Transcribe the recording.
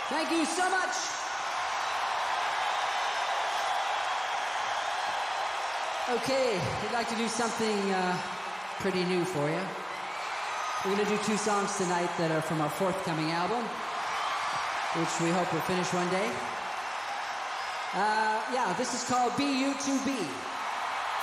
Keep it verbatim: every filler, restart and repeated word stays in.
Thank you so much. Okay, we'd like to do something uh, pretty new for you. We're going to do two songs tonight that are from our forthcoming album, which we hope will finish one day. Uh, yeah, this is called B U two B.